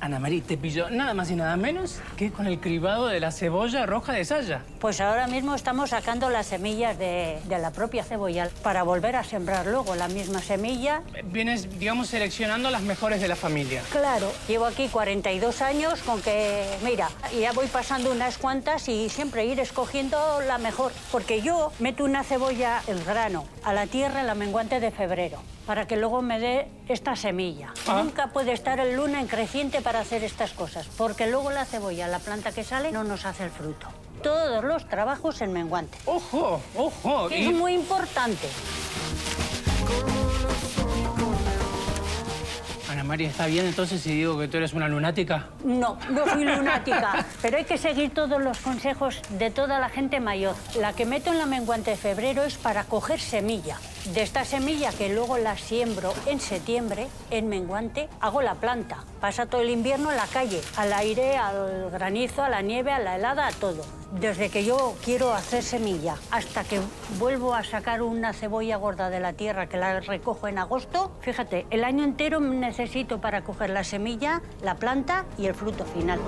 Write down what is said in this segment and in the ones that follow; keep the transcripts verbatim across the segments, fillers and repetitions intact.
Ana María, te pilló nada más y nada menos que con el cribado de la cebolla roja de Saya. Pues ahora mismo estamos sacando las semillas de, de la propia cebolla para volver a sembrar luego la misma semilla. Vienes, digamos, seleccionando las mejores de la familia. Claro, llevo aquí cuarenta y dos años con que, mira, ya voy pasando unas cuantas y siempre ir escogiendo la mejor. Porque yo meto una cebolla, el grano, a la tierra en la menguante de febrero, para que luego me dé esta semilla. Ah. Nunca puede estar el luna en creciente para hacer estas cosas, porque luego la cebolla, la planta que sale, no nos hace el fruto. Todos los trabajos en menguante. ¡Ojo! ¡Ojo! Es y... muy importante. Ana María, ¿está bien entonces si digo que tú eres una lunática? No, no soy lunática, pero hay que seguir todos los consejos de toda la gente mayor. La que meto en la menguante de febrero es para coger semilla. De esta semilla que luego la siembro en septiembre, en menguante, hago la planta. Pasa todo el invierno en la calle, al aire, al granizo, a la nieve, a la helada, a todo. Desde que yo quiero hacer semilla hasta que vuelvo a sacar una cebolla gorda de la tierra que la recojo en agosto, fíjate, el año entero necesito para coger la semilla, la planta y el fruto final.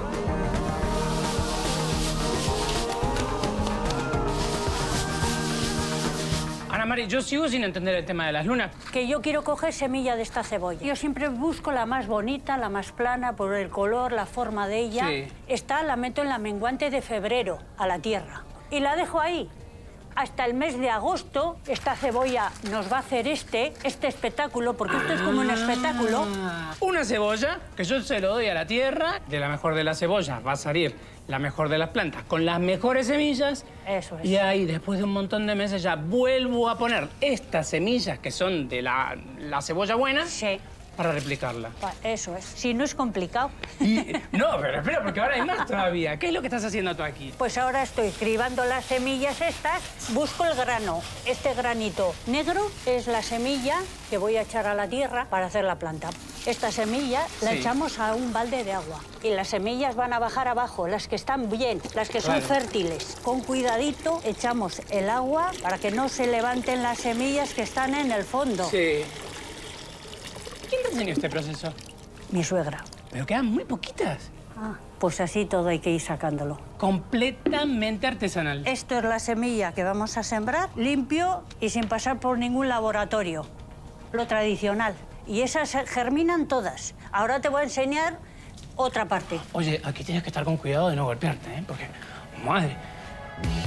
Ana María, yo sigo sin entender el tema de las lunas. Que yo quiero coger semilla de esta cebolla. Yo siempre busco la más bonita, la más plana, por el color, la forma de ella. Sí. Esta la meto en la menguante de febrero a la tierra y la dejo ahí. Hasta el mes de agosto, esta cebolla nos va a hacer este, este espectáculo, porque esto es como un espectáculo. Una cebolla que yo se lo doy a la tierra, de la mejor de las cebollas va a salir la mejor de las plantas, con las mejores semillas. Eso es. Y ahí, después de un montón de meses, ya vuelvo a poner estas semillas que son de la, la cebolla buena. Sí. Para replicarla. Eso es. Si no es complicado. Y, no, pero espera, porque ahora hay más todavía. ¿Qué es lo que estás haciendo tú aquí? Pues ahora estoy cribando las semillas estas, busco el grano. Este granito negro es la semilla que voy a echar a la tierra para hacer la planta. Esta semilla la sí. echamos a un balde de agua y las semillas van a bajar abajo, las que están bien, las que son claro. fértiles. Con cuidadito echamos el agua para que no se levanten las semillas que están en el fondo. Sí. ¿Quién te enseñó este proceso? Mi suegra. Pero quedan muy poquitas. Ah, pues así todo hay que ir sacándolo. Completamente artesanal. Esto es la semilla que vamos a sembrar, limpio y sin pasar por ningún laboratorio. Lo tradicional. Y esas germinan todas. Ahora te voy a enseñar otra parte. Oye, aquí tienes que estar con cuidado de no golpearte, ¿eh? Porque, madre...